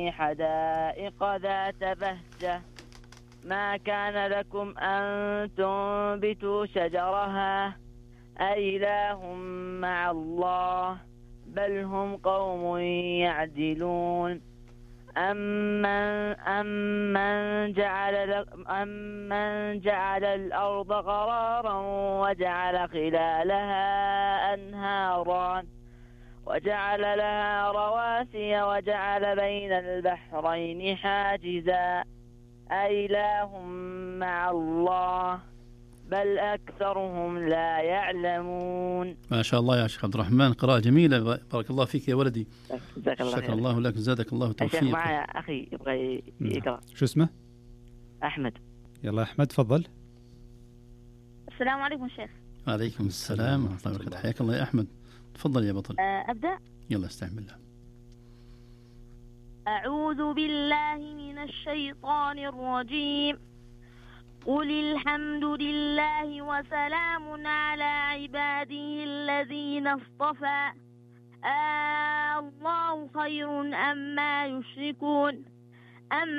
حدائق ذات بهجة ما كان لكم أن تنبتوا شجرها أإله مع الله بل هم قوم يعدلون أمن جعل الأرض قرارا وجعل خلالها أنهارا وجعل لها رواسي وجعل بين البحرين حاجزا أإله مع الله بل أكثرهم لا يعلمون. ما شاء الله يا شيخ عبد الرحمن، قراءة جميلة، بارك الله فيك يا ولدي. شكر الله لك، زادك الله توفيق. الشيخ معي أخي يبغى يقرأ. شو اسمه؟ أحمد. يلا أحمد تفضل. السلام عليكم شيخ. وعليكم السلام ورحمة الله وبركاته. حياك الله يا أحمد، تفضل يا بطل. أبدأ. يلا استعن بالله. أعوذ بالله من الشيطان الرجيم. قل الحمد لله وسلام على عباده الذين اصطفى الله خير أما يشركون